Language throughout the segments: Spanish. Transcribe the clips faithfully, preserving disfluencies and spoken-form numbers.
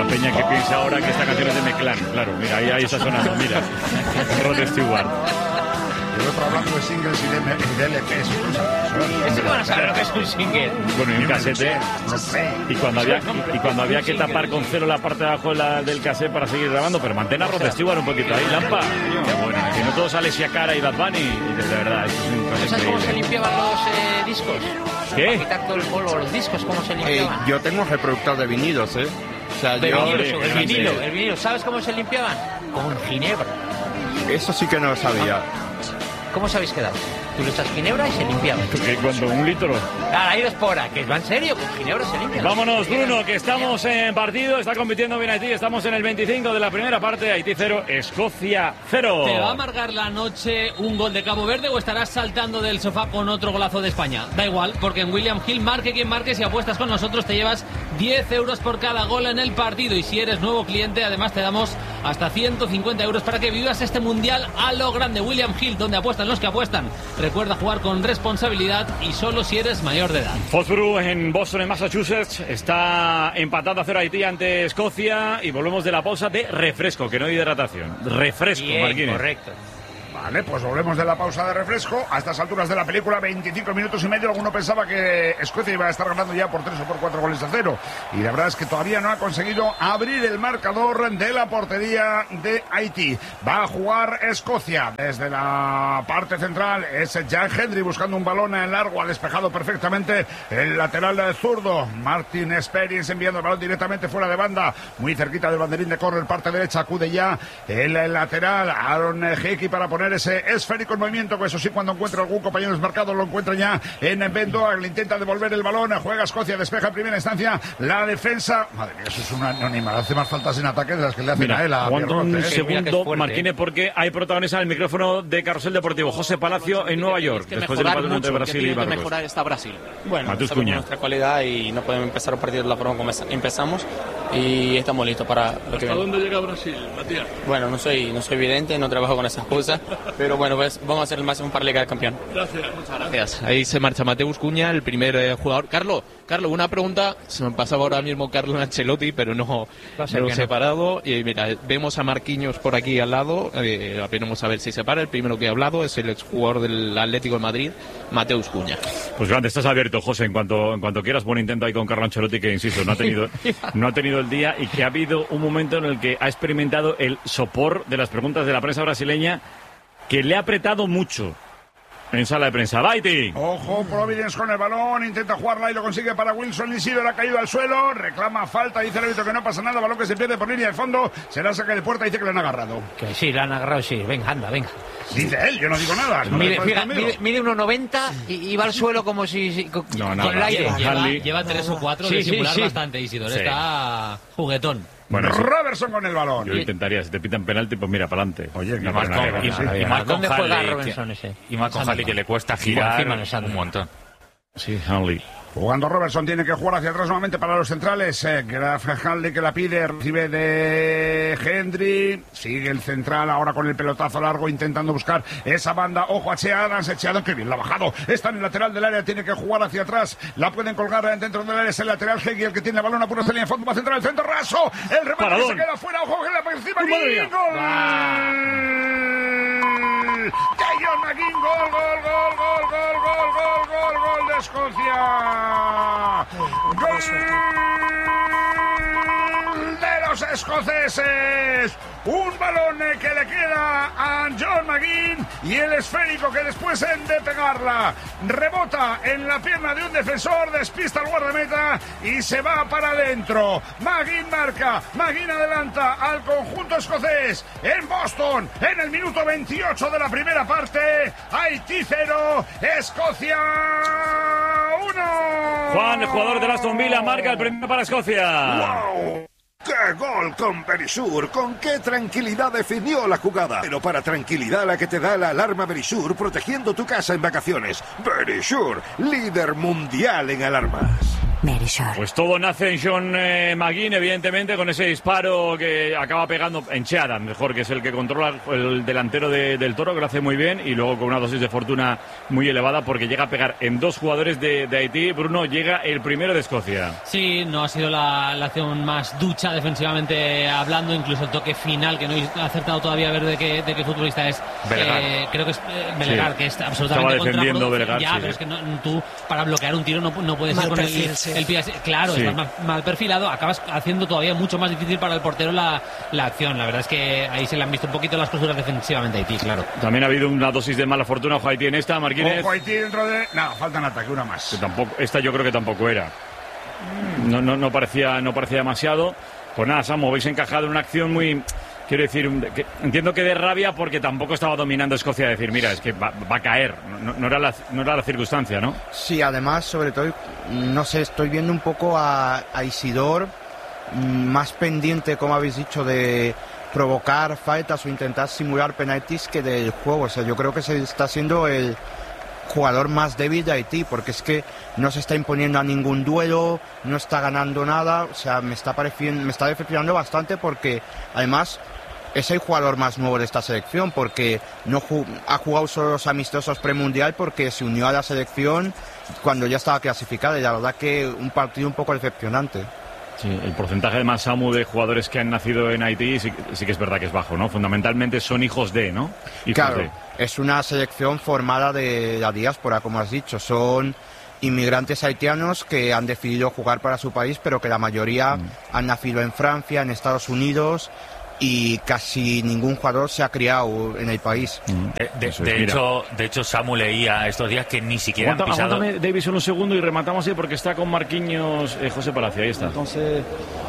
peña que piensa ahora que esta canción es de Meclán. Claro, mira, ahí, ahí está sonando, mira. Rod Stewart. El otro hablando de singles y de, y de L Ps. ¿Ese que van a saber lo que es un single? Bueno, y un casete. Y cuando había, y, y cuando había que tapar con celo la parte de abajo de la, del cassette para seguir grabando, pero mantén a Rod Stewart un poquito ahí, Lampa. Qué bueno, que no todos Alessia Cara y Bad Bunny. Y de verdad, eso es un ¿Sabes cómo se limpiaban los eh, discos? ¿Qué? Para quitar todo el polvo, los discos, ¿cómo se limpiaban? Eh, yo tengo reproductor de vinilos, ¿eh? O sea, De yo... vinilo, el vinilo, el vinilo. ¿Sabes cómo se limpiaban? Con ginebra. Eso sí que no lo sabía. ¿Cómo os habéis quedado? Tú le echas ginebra y se limpiaba. Que cuando un litro. Ah, ahí espora, que va en serio, con ginebra se limpia. Vámonos, Bruno, que estamos en partido, está compitiendo bien Haití, estamos en el veinticinco de la primera parte, Haití cero, Escocia cero. ¿Te va a amargar la noche un gol de Cabo Verde o estarás saltando del sofá con otro golazo de España? Da igual, porque en William Hill, marque quien marque, si apuestas con nosotros te llevas diez euros por cada gol en el partido, y si eres nuevo cliente además te damos hasta ciento cincuenta euros para que vivas este mundial a lo grande. William Hill, donde apuestan los que apuestan. Recuerda jugar con responsabilidad y solo si eres mayor de edad. Foxborough en Boston, en Massachusetts, está empatado a cero Haití ante Escocia, y volvemos de la pausa de refresco, que no hay hidratación. Refresco, Bien, Marquines. correcto. Vale, pues volvemos de la pausa de refresco. A estas alturas de la película, veinticinco minutos y medio. Alguno pensaba que Escocia iba a estar ganando ya por tres o por cuatro goles a cero. Y la verdad es que todavía no ha conseguido abrir el marcador de la portería de Haití. Va a jugar Escocia desde la parte central. Es Jack Hendry buscando un balón en largo. Ha despejado perfectamente el lateral zurdo. Martin Experience enviando el balón directamente fuera de banda. Muy cerquita del banderín de córner, parte derecha. Acude ya el lateral Aaron Hickey para poner ese esférico en movimiento, que eso sí, cuando encuentra algún compañero desmarcado lo encuentra ya en Bendoa, le intenta devolver el balón, juega Escocia, despeja en primera instancia la defensa. Madre mía, eso es un animal, hace más faltas en ataque de las que le hacen Mira, a él. A aguanta un Pierrot, ¿eh? segundo, fuerte, Marquines, porque hay protagonista en el micrófono de Carrusel Deportivo. José Palacio en Nueva York, que después del mejorar empate entre mucho, Brasil que y tiene que Marruecos. mejorar está Brasil. Bueno, Matheus sabemos Cunha. nuestra cualidad y no podemos empezar un partido de la forma como empezamos, y estamos listos para lo que viene. ¿Hasta dónde llega Brasil, Matías? Bueno, no soy, no soy evidente, no trabajo con esas cosas, pero bueno, pues vamos a hacer el máximo para llegar al campeón. Gracias, muchas Gracias. Ahí se marcha Matheus Cunha, el primer eh, jugador. Carlos, Carlos, una pregunta. Se me pasaba ahora mismo Carlos Ancelotti, pero no Va a ser lo que he no. separado. Y mira, vemos a Marquinhos por aquí al lado. Eh, veremos a ver si se para. El primero que ha hablado es el exjugador del Atlético de Madrid, Matheus Cunha. Pues grande, estás abierto, José, en cuanto en cuanto quieras. Buen intento ahí con Carlo Ancelotti, que insisto, no ha tenido no ha tenido el día, y que ha habido un momento en el que ha experimentado el sopor de las preguntas de la prensa brasileña, que le ha apretado mucho en sala de prensa. Baiti. Ojo, Providence con el balón, intenta jugarla y lo consigue para Wilson. Isidro ha caído al suelo, reclama falta, dice el árbitro que no pasa nada, balón que se pierde por línea de fondo, será saque de puerta, dice que le han agarrado. Que sí, le han agarrado, sí. Venga, anda, venga. Dice él, yo no digo nada. ¿No Mide, me fija, conmigo? mide, mide uno noventa y, y va al suelo como si, si- con, No, con nada. el aire. Lleva- Lleva, Hanley. lleva tres o cuatro Sí, de sí, simular sí. bastante, Isidoro. Sí. Está juguetón. Bueno, sí, Robertson con el balón. yo intentaría, si te pitan penalti, pues mira, para adelante. Oye, no y pasa más nada. con- Sí. y- Y más con ¿Dónde juega Hanley, Robinson que- ese? y más con Sándalo. Hanley, que le cuesta Por girar encima de Sándalo. un montón. Sí, Hanley. Jugando Robertson, tiene que jugar hacia atrás nuevamente para los centrales. Eh, Graf Hanley que la pide, recibe de Hendry. Sigue el central ahora con el pelotazo largo, intentando buscar esa banda. Ojo a Chea Adams, Chea Adams, que bien la ha bajado. Está en el lateral del área, tiene que jugar hacia atrás. La pueden colgar dentro del área, es el lateral Hegel, el que tiene el balón, apura esta línea de fondo, va a centrar el centro raso. El remate que Paradón. se queda fuera, ojo que la por encima. ¡Madre ¡Y mía! gol! ¡De John McGinn! ¡Gol, gol, gol, gol, gol, gol, gol, gol, gol de Escocia! ¡Gol de los escoceses! Un balón que le queda a John McGinn y el esférico que después de pegarla rebota en la pierna de un defensor, despista al guardameta y se va para adentro. McGinn marca, McGinn adelanta al conjunto escocés en Boston en el minuto veintiocho de la primera parte. Haití cero, Escocia uno. Juan, el jugador de Aston Villa, marca el primero para Escocia. ¡Wow! ¡Qué gol con Verisur! ¡Con qué tranquilidad definió la jugada! Pero para tranquilidad la que te da la alarma Verisur, protegiendo tu casa en vacaciones. Verisur, líder mundial en alarmas. Verisur. Perisur. Pues todo nace en Sean eh, McGinn, evidentemente, con ese disparo que acaba pegando en Cheadam, mejor, que es el que controla el delantero de, del Toro, que lo hace muy bien, y luego con una dosis de fortuna muy elevada, porque llega a pegar en dos jugadores de, de Haití. Bruno, llega el primero de Escocia. Sí, no ha sido la, la acción más ducha defensivamente hablando, incluso el toque final, que no he acertado todavía a ver de qué, de qué futbolista es. Eh, creo que es eh, Belegar, sí, que es absolutamente estaba defendiendo Belegar, ya, sí, pero sí. es que no, tú, para bloquear un tiro no, no puedes Mal ir con perfil, el, sí. el pie así. Claro, Sí. estás mal, mal perfilado, acabas haciendo todavía mucho más difícil para el portero la, la acción. La verdad es que ahí se le han visto un poquito las costuras defensivamente a Haití, claro. También ha habido una dosis de mala fortuna, ojo Haití en esta, Marquínez. Ojo Haití dentro de... No, falta en ataque, una más. Que tampoco, esta yo creo que tampoco era. No, no, no parecía, no parecía demasiado. Pues nada, Samu, habéis encajado en una acción muy... Quiero decir, que, entiendo que de rabia porque tampoco estaba dominando Escocia, decir, mira, es que va, va a caer, no, no, era la, no era la circunstancia, ¿no? Sí, además, sobre todo, no sé, estoy viendo un poco a, a Isidor más pendiente, como habéis dicho, de provocar faltas o intentar simular penaltis que del juego. O sea, yo creo que se está siendo el jugador más débil de Haití, porque es que no se está imponiendo a ningún duelo, no está ganando nada. O sea, me está pareciendo, me está decepcionando bastante, porque además es el jugador más nuevo de esta selección, porque no ju- ha jugado solo los amistosos premundial, porque se unió a la selección cuando ya estaba clasificada, y la verdad que un partido un poco decepcionante. Sí, el porcentaje de más, Samu, de jugadores que han nacido en Haití sí, sí que es verdad que es bajo, ¿no? Fundamentalmente son hijos de, ¿no? Hijos claro, de. Es una selección formada de la diáspora, como has dicho. Son inmigrantes haitianos que han decidido jugar para su país, pero que la mayoría mm. han nacido en Francia, en Estados Unidos, y casi ningún jugador se ha criado en el país. Mm. De, de, Eso de es, hecho, de hecho, Samu leía estos días que ni siquiera Aguanta, han pisado... aguántame, Davison, un segundo y rematamos ahí porque está con Marquinhos eh, José Palacio, ahí está. Entonces,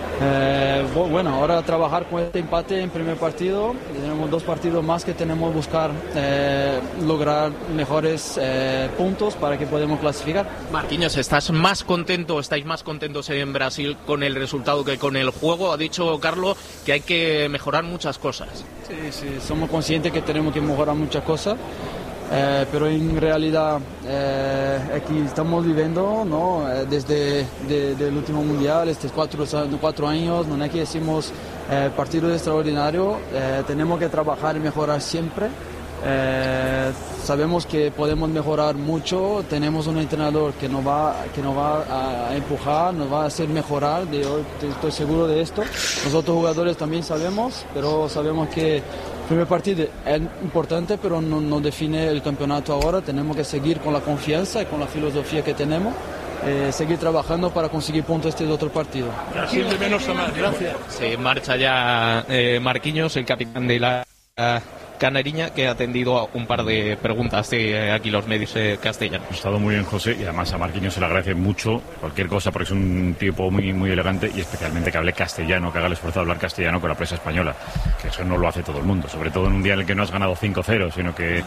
eh, bueno, ahora trabajar con este empate en primer partido. Tenemos dos partidos más que tenemos que buscar eh, lograr mejores eh, puntos para que podamos clasificar. Marquinhos, ¿estás más contento, estáis más contentos en Brasil con el resultado que con el juego? Ha dicho Carlos que hay que mejorar muchas cosas. Sí, sí, somos conscientes que tenemos que mejorar muchas cosas. Eh, pero en realidad eh, aquí estamos viviendo, ¿no? Eh, desde de, del último mundial, estos cuatro, cuatro años, no es que decimos eh, partidos extraordinarios, eh, tenemos que trabajar y mejorar siempre. Eh, sabemos que podemos mejorar mucho, tenemos un entrenador que nos va, que nos va a empujar, nos va a hacer mejorar, de, estoy seguro de esto. Nosotros jugadores también sabemos, pero sabemos que el primer partido es importante, pero no, no define el campeonato ahora. Tenemos que seguir con la confianza y con la filosofía que tenemos, eh, seguir trabajando para conseguir puntos este otro partido. Siempre menos a más, gracias. Se marcha ya eh, Marquinhos, el capitán de la uh, Canariña, que ha atendido a un par de preguntas de eh, aquí los medios eh, castellanos. Ha estado muy bien, José, y además a Marquinhos se le agradece mucho cualquier cosa, porque es un tipo muy muy elegante, y especialmente que hable castellano, que haga el esfuerzo de hablar castellano con la prensa española, que eso no lo hace todo el mundo, sobre todo en un día en el que no has ganado cinco cero, sino que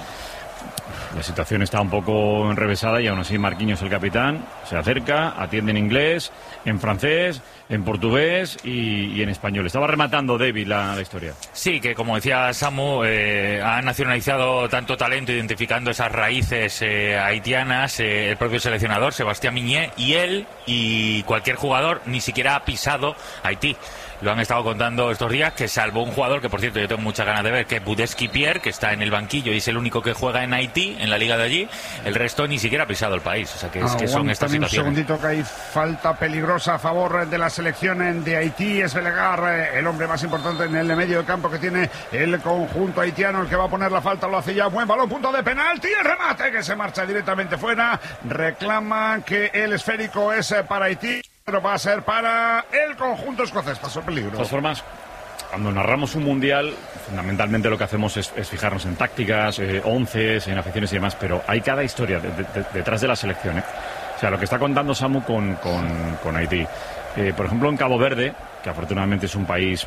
la situación está un poco enrevesada, y aún así Marquinhos, el capitán, se acerca, atiende en inglés, en francés, en portugués y, y en español. Estaba rematando David la, la historia. Sí, que como decía Samu, eh, ha nacionalizado tanto talento identificando esas raíces eh, haitianas, eh, el propio seleccionador, Sebastián Miñé, y él y cualquier jugador ni siquiera ha pisado Haití. Lo han estado contando estos días, que salvo un jugador que, por cierto, yo tengo muchas ganas de ver, que es Budesky Pierre, que está en el banquillo y es el único que juega en Haití, en la liga de allí. El resto ni siquiera ha pisado el país. O sea, que, es, que son estas También situaciones. un segundito, que hay falta peligrosa a favor de la selección de Haití. Es Belegar, el hombre más importante en el medio de campo que tiene el conjunto haitiano, el que va a poner la falta. Lo hace ya, buen balón, punto de penalti, el remate que se marcha directamente fuera. Reclaman que el esférico es para Haití, pero va a ser para el conjunto escocés. Pasó peligro. De todas formas, cuando narramos un mundial, fundamentalmente lo que hacemos es, es fijarnos en tácticas, eh, onces, en aficiones y demás, pero hay cada historia de, de, de, detrás de la selección, ¿eh? O sea, lo que está contando Samu con, con, con Haití. Eh, por ejemplo, en Cabo Verde, que afortunadamente es un país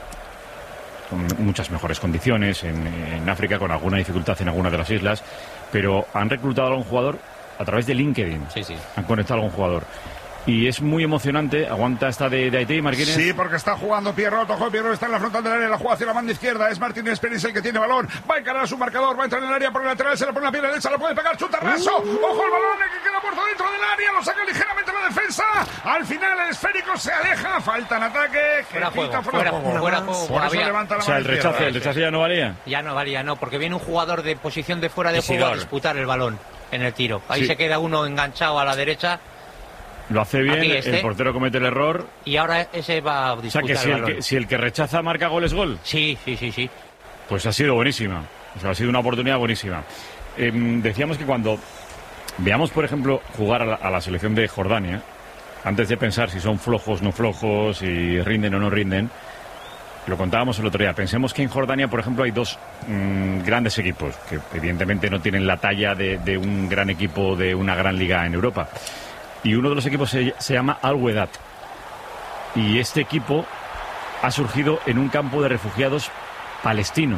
con muchas mejores condiciones, en, en África con alguna dificultad en algunas de las islas, pero han reclutado a algún jugador a través de LinkedIn. Sí, sí. Han conectado a algún jugador. y es muy emocionante. Aguanta esta de, de Haití, Martínez. Sí, porque está jugando Pierrot. Ojo, Pierrot está en la frontal del área, la juega hacia la banda izquierda. Es Martínez Pérez el que tiene balón. Va a encarar a su marcador, va a entrar en el área por el lateral, se la pone la pierna derecha, la puede pegar, chuta raso. Uh. Ojo el balón que queda muerto dentro del área, lo saca ligeramente la defensa. Al final el esférico se aleja, falta en ataque. Fuera que juego, fuera, fuera juego. fuera juego. Por eso había... levanta la O sea, el rechazo, el rechazo ya no valía. Ya no valía, no, porque viene un jugador de posición de fuera de Isidor. juego a disputar el balón en el tiro. Ahí Sí. se queda uno enganchado a la derecha. Lo hace bien, Aquí este. el portero comete el error. Y ahora ese va a O sea, disputar que si el el balón. que, si el que rechaza marca gol es gol. Sí, sí, sí, sí. Pues ha sido buenísima. O sea, ha sido una oportunidad buenísima. Eh, decíamos que cuando veamos, por ejemplo, jugar a la, a la selección de Jordania, antes de pensar si son flojos, no flojos, si rinden o no rinden, lo contábamos el otro día. Pensemos que en Jordania, por ejemplo, hay dos mmm, grandes equipos, que evidentemente no tienen la talla de, de un gran equipo de una gran liga en Europa. Y uno de los equipos se, se llama Al-Wedat. Y este equipo ha surgido en un campo de refugiados palestino,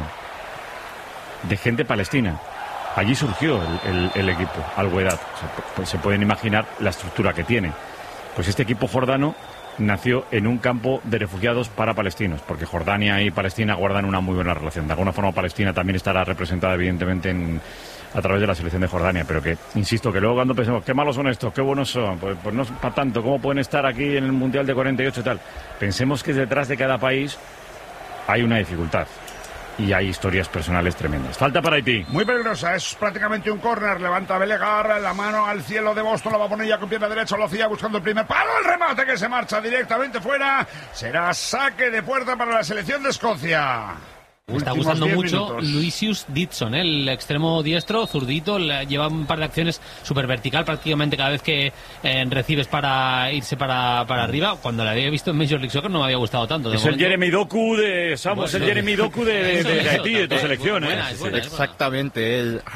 de gente palestina. Allí surgió el, el, el equipo, Al-Wedat. O sea, pues se pueden imaginar la estructura que tiene. Pues este equipo jordano nació en un campo de refugiados para palestinos, porque Jordania y Palestina guardan una muy buena relación. De alguna forma Palestina también estará representada evidentemente en, a través de la selección de Jordania, pero que, insisto, que luego cuando pensemos, qué malos son estos, qué buenos son, pues, pues no es para tanto, ¿cómo pueden estar aquí en el Mundial de cuarenta y ocho y tal? Pensemos que detrás de cada país hay una dificultad. Y hay historias personales tremendas. Falta para Haití. Muy peligrosa, es prácticamente un córner. Levanta Belegar, la mano al cielo de Boston, la va a poner ya con pierna derecha, lo hacía buscando el primer palo, el remate que se marcha directamente fuera. Será saque de puerta para la selección de Escocia. Me está Últimos gustando diez mucho minutos. Luisius Dixon, ¿eh? El extremo diestro, zurdito, le- lleva un par de acciones súper vertical prácticamente cada vez que eh, recibes para irse para, para arriba. Cuando la había visto en Major League Soccer no me había gustado tanto. De Es el momento- Jeremy Doku de Samu, es el Bueno, Jeremy Doku de, de, de, de eso, Haití, de tu es selección, buena, ¿eh? es buena, es buena. Exactamente, el